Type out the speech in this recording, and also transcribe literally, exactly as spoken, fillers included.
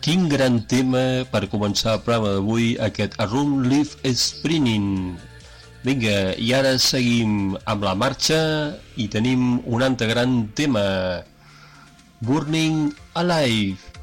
Quin gran tema per començar el programa d'avui, aquest A Room Live Sprinting. Vinga, i ara seguim amb la marxa i tenim un altre gran tema, Burning Alive.